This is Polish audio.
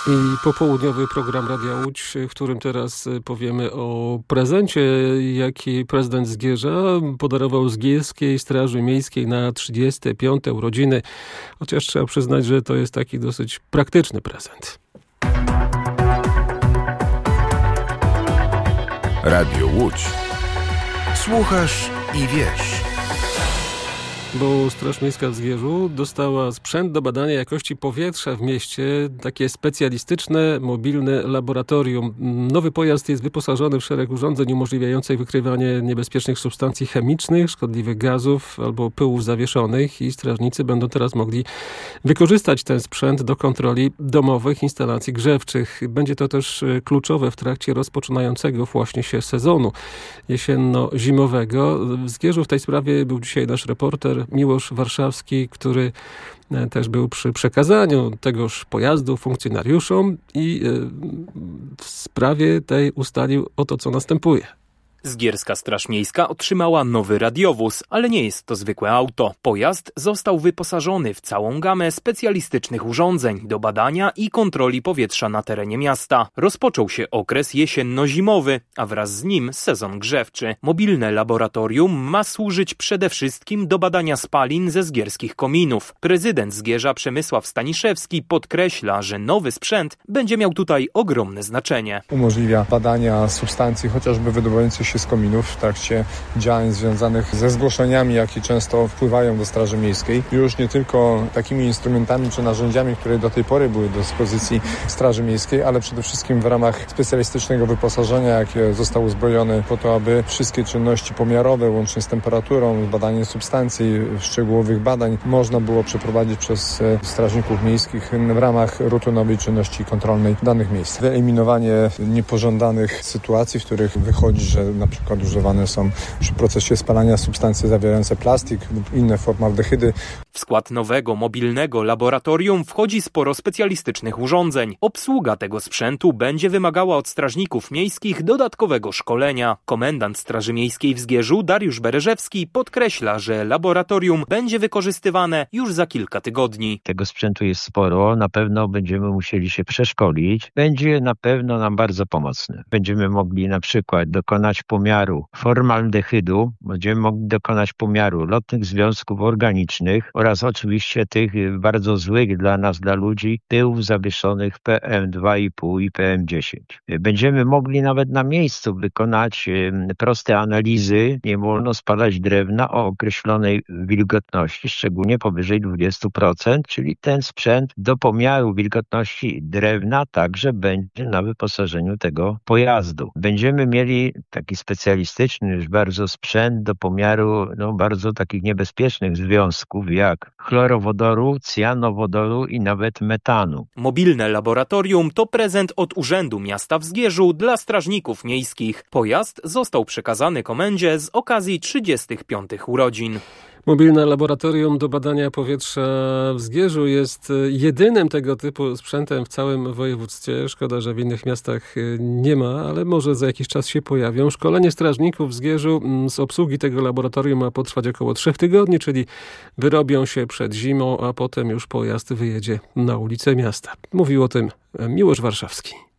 I popołudniowy program Radia Łódź, w którym teraz powiemy o prezencie, jaki prezydent Zgierza podarował Zgierskiej Straży Miejskiej na 35. urodziny. Chociaż trzeba przyznać, że to jest taki dosyć praktyczny prezent. Radio Łódź. Słuchasz i wiesz. Bo Straż Miejska w Zgierzu dostała sprzęt do badania jakości powietrza w mieście, takie specjalistyczne, mobilne laboratorium. Nowy pojazd jest wyposażony w szereg urządzeń umożliwiających wykrywanie niebezpiecznych substancji chemicznych, szkodliwych gazów albo pyłów zawieszonych i strażnicy będą teraz mogli wykorzystać ten sprzęt do kontroli domowych instalacji grzewczych. Będzie to też kluczowe w trakcie rozpoczynającego właśnie się sezonu jesienno-zimowego. W Zgierzu w tej sprawie był dzisiaj nasz reporter Miłosz Warszawski, który też był przy przekazaniu tegoż pojazdu funkcjonariuszom i w sprawie tej ustalił oto, co następuje. Zgierska Straż Miejska otrzymała nowy radiowóz, ale nie jest to zwykłe auto. Pojazd został wyposażony w całą gamę specjalistycznych urządzeń do badania i kontroli powietrza na terenie miasta. Rozpoczął się okres jesienno-zimowy, a wraz z nim sezon grzewczy. Mobilne laboratorium ma służyć przede wszystkim do badania spalin ze zgierskich kominów. Prezydent Zgierza Przemysław Staniszewski podkreśla, że nowy sprzęt będzie miał tutaj ogromne znaczenie. Umożliwia badania substancji chociażby wydobywających się z kominów w trakcie działań związanych ze zgłoszeniami, jakie często wpływają do Straży Miejskiej. Już nie tylko takimi instrumentami czy narzędziami, które do tej pory były do dyspozycji Straży Miejskiej, ale przede wszystkim w ramach specjalistycznego wyposażenia, jakie zostało uzbrojone po to, aby wszystkie czynności pomiarowe, łącznie z temperaturą, badaniem substancji, szczegółowych badań, można było przeprowadzić przez strażników miejskich w ramach rutynowej czynności kontrolnej danych miejsc. Wyeliminowanie niepożądanych sytuacji, w których wychodzi, że na przykład używane są przy procesie spalania substancje zawierające plastik lub inne formaldehydy. W skład nowego, mobilnego laboratorium wchodzi sporo specjalistycznych urządzeń. Obsługa tego sprzętu będzie wymagała od strażników miejskich dodatkowego szkolenia. Komendant Straży Miejskiej w Zgierzu, Dariusz Bereżewski, podkreśla, że laboratorium będzie wykorzystywane już za kilka tygodni. Tego sprzętu jest sporo, na pewno będziemy musieli się przeszkolić. Będzie na pewno nam bardzo pomocny. Będziemy mogli na przykład dokonać pomiaru formaldehydu, będziemy mogli dokonać pomiaru lotnych związków organicznych oraz oczywiście tych bardzo złych dla nas, dla ludzi, pyłów zawieszonych PM2,5 i PM10. Będziemy mogli nawet na miejscu wykonać proste analizy. Nie wolno spalać drewna o określonej wilgotności, szczególnie powyżej 20%, czyli ten sprzęt do pomiaru wilgotności drewna także będzie na wyposażeniu tego pojazdu. Będziemy mieli taki specjalistyczny już bardzo sprzęt do pomiaru bardzo takich niebezpiecznych związków, jak chlorowodoru, cyjanowodoru i nawet metanu. Mobilne laboratorium to prezent od Urzędu Miasta w Zgierzu dla strażników miejskich. Pojazd został przekazany komendzie z okazji 35. urodzin. Mobilne laboratorium do badania powietrza w Zgierzu jest jedynym tego typu sprzętem w całym województwie. Szkoda, że w innych miastach nie ma, ale może za jakiś czas się pojawią. Szkolenie strażników w Zgierzu z obsługi tego laboratorium ma potrwać około 3 tygodni, czyli wyrobią się przed zimą, a potem już pojazd wyjedzie na ulicę miasta. Mówił o tym Miłosz Warszawski.